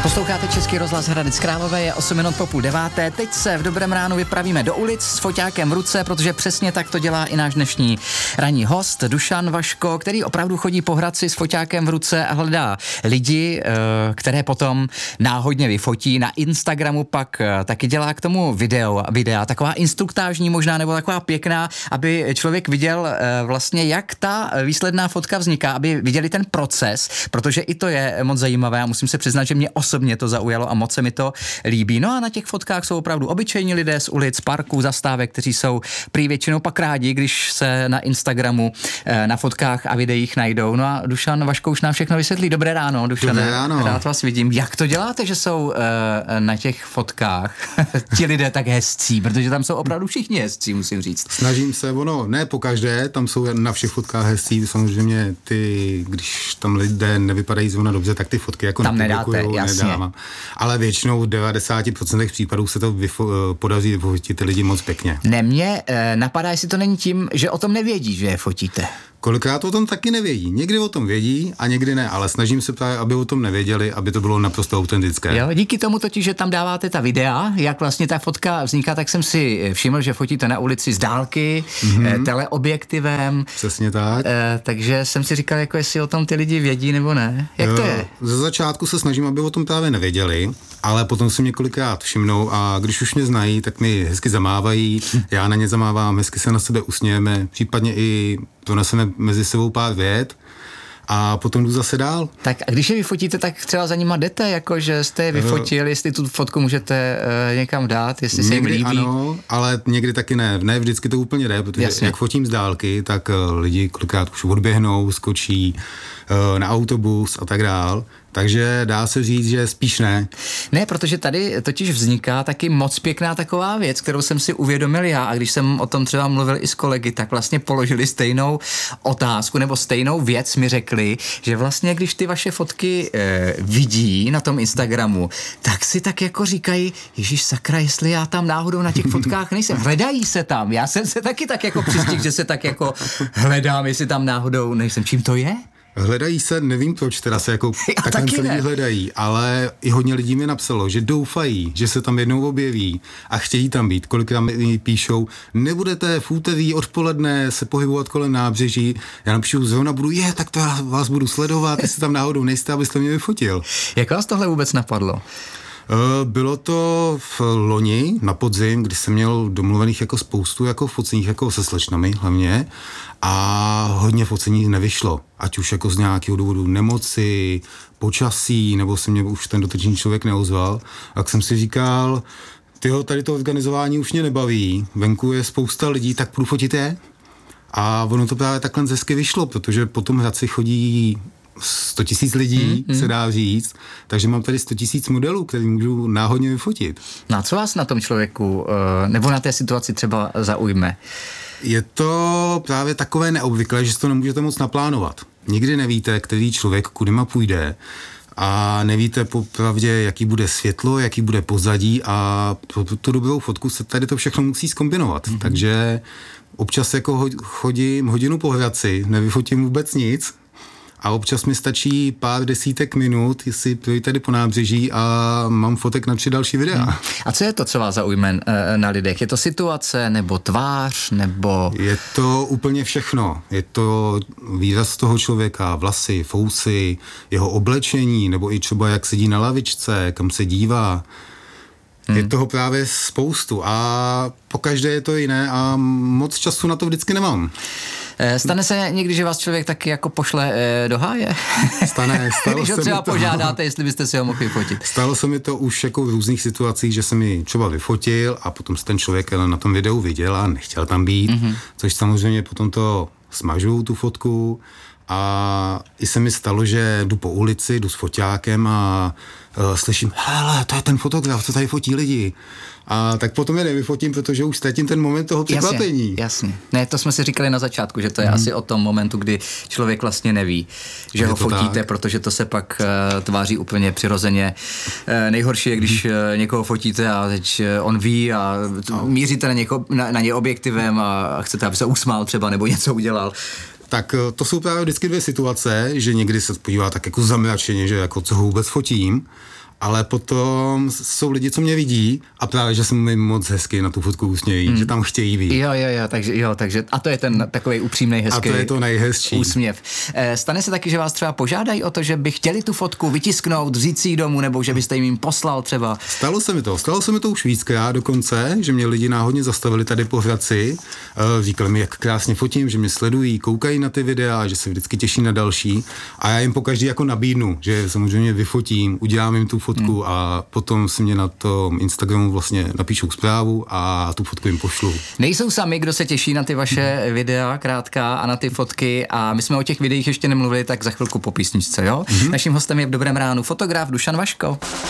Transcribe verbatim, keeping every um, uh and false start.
Posloucháte Český rozhlas Hradec Králové, je osm minut po půl deváté. Teď se v dobrém ránu vypravíme do ulic s foťákem v ruce, protože přesně tak to dělá i náš dnešní ranní host Dušan Vaško, který opravdu chodí po Hradci s foťákem v ruce a hledá lidi, které potom náhodně vyfotí. Na Instagramu pak taky dělá k tomu video, videa, taková instruktážní možná, nebo taková pěkná, aby člověk viděl vlastně, jak ta výsledná fotka vzniká, aby viděli ten proces, protože i to je moc zajímavé a musím se přiznat, že mě osobně to zaujalo a moc se mi to líbí. No a na těch fotkách jsou opravdu obyčejní lidé z ulic, parků, zastávek, kteří jsou prý většinou pak rádi, když se na Instagramu na fotkách a videích najdou. No a Dušan Vaško už nám všechno vysvětlí. Dobré ráno, Dušane. Dobré ráno. Rád vás vidím. Jak to děláte, že jsou uh, na těch fotkách ti lidé tak hezcí, protože tam jsou opravdu všichni hezcí, musím říct. Snažím se, ono, ne pokaždé, tam jsou na všech fotkách hezcí, samozřejmě ty, když tam lidé nevypadají zrovna dobře, tak ty fotky jako tam nedáte, jasně. Nedávám. Ale většinou v devadesáti procentech případů se to vyfo- podaří vyfotit ty lidi moc pěkně. Ne, mě eh, napadá, jestli to není tím, že o tom nevědí, že je fotíte. Kolikrát o tom taky nevědí. Někdy o tom vědí a někdy ne, ale snažím se právě, aby o tom nevěděli, aby to bylo naprosto autentické. Jo, díky tomu totiž, že tam dáváte ta videa, jak vlastně ta fotka vzniká, tak jsem si všiml, že fotíte na ulici z dálky, mm-hmm. teleobjektivem. Přesně tak. Eh, takže jsem si říkal, jako jestli o tom ty lidi vědí nebo ne. Jak jo, to je? Ze začátku se snažím, aby o tom právě nevěděli, ale potom si mě kolikrát všimnou a když už mě znají, tak mi hezky zamávají, já na ně zamávám, hezky se na sebe usmějeme, případně i doneseme mezi sebou pár vět a potom jdu zase dál. Tak a když je vyfotíte, tak třeba za nima jdete, jako že jste je vyfotil, uh, jestli tu fotku můžete uh, někam dát, jestli se jim líbí. Ano, ale někdy taky ne. Ne vždycky to úplně jde, protože jasně. Jak fotím z dálky, tak uh, lidi kolikrát už odběhnou, skočí uh, na autobus a tak dál. Takže dá se říct, že spíš ne. Ne, protože tady totiž vzniká taky moc pěkná taková věc, kterou jsem si uvědomil já a když jsem o tom třeba mluvil i s kolegy, tak vlastně položili stejnou otázku nebo stejnou věc mi řekli, že vlastně když ty vaše fotky e, vidí na tom Instagramu, tak si tak jako říkají, ježiš sakra, jestli já tam náhodou na těch fotkách nejsem. Hledají se tam. Já jsem se taky tak jako přistihl, že se tak jako hledám, jestli tam náhodou nejsem. Čím to je? Hledají se, nevím proč, teda se jako takhle lidi hledají, ale i hodně lidí mi napsalo, že doufají, že se tam jednou objeví a chtějí tam být. Kolikrát mi píšou, nebudete v úterý odpoledne se pohybovat kolem nábřeží, já napíšu, zrovna budu, je, tak to já vás budu sledovat, jestli tam náhodou nejste, abyste mě vyfotil. Jak vás tohle vůbec napadlo? Bylo to v loni na podzim, kdy jsem měl domluvených jako spoustu jako foceních jako se slečnami hlavně a hodně focení nevyšlo. Ať už jako z nějakého důvodu nemoci, počasí, nebo se mě už ten dotyčný člověk neozval. Tak jsem si říkal, tyjo, tady to organizování už mě nebaví, venku je spousta lidí, tak půjdu fotit je. A ono to právě takhle hezky vyšlo, protože po tom Hradci chodí sto tisíc lidí, mm, mm. se dá říct, takže mám tady sto tisíc modelů, který můžu náhodně vyfotit. No a co vás na tom člověku, nebo na té situaci třeba zaujme? Je to právě takové neobvyklé, že si to nemůžete moc naplánovat. Nikdy nevíte, který člověk kudyma půjde a nevíte popravdě, jaký bude světlo, jaký bude pozadí a pro tu dobrou fotku se tady to všechno musí zkombinovat. Mm-hmm. Takže občas jako chodím hodinu po Hradci, nevyfotím vůbec nic, a občas mi stačí pár desítek minut, jestli projít tady po nábřeží a mám fotek na tři další videa. Hmm. A co je to, co vás zaujme na lidech? Je to situace, nebo tvář, nebo... Je to úplně všechno. Je to výraz toho člověka, vlasy, fousy, jeho oblečení, nebo i třeba jak sedí na lavičce, kam se dívá. Hmm. Je toho právě spoustu a pokaždé je to jiné a moc času na to vždycky nemám. Stane se někdy, že vás člověk taky jako pošle e, do háje? Stane, stalo když ho se třeba mi to, požádáte, jestli byste si ho mohli vyfotit. Stalo se mi to už jako v různých situacích, že se mi třeba vyfotil a potom se ten člověk na tom videu viděl a nechtěl tam být, mm-hmm. což samozřejmě potom to smažu, tu fotku a i se mi stalo, že jdu po ulici, jdu s foťákem a uh, slyším, hele, to je ten fotograf, co tady fotí lidi. A tak potom je nevyfotím, protože už ztratím ten moment toho překvapení. Jasně, jasně. Ne, to jsme si říkali na začátku, že to je mm. asi o tom momentu, kdy člověk vlastně neví, že je ho fotíte, tak. Protože to se pak uh, tváří úplně přirozeně. Uh, nejhorší je, když uh, někoho fotíte a teď uh, on ví a no. míříte na, něko, na, na ně objektivem a chcete, aby se usmál třeba nebo něco udělal. Tak to jsou právě vždycky dvě situace, že někdy se podívá tak jako zamračeně, že jako co ho vůbec fotím. ale potom jsou lidi, co mě vidí a právě, že jsem mi moc hezky na tu fotku usmějí, hmm. že tam chtějí víc. Jo, jo, jo, takže, jo, takže a to je ten takový upřímný, hezký a to je to nejhezčí. Úsměv. E, stane se taky, že vás třeba požádají o to, že by chtěli tu fotku vytisknout, vzít si ji domů, nebo že byste jim poslal třeba? Stalo se mi to, stalo se mi to už víckrát dokonce, že mě lidi náhodně zastavili tady po Hradci, e, říkali mi, jak krásně fotím, že mě sledují, koukají na ty videa, že se vždycky těší na další a já jim pokaždý jako nabídnu, že samozřejmě vyfotím, udělám jim tu fotku hmm. a potom si mě na tom Instagramu vlastně napíšou zprávu a tu fotku jim pošlu. Nejsou sami, kdo se těší na ty vaše videa krátká a na ty fotky a my jsme o těch videích ještě nemluvili, tak za chvilku po písničce, jo? Hmm. Naším hostem je v Dobrém ránu fotograf Dušan Vaško.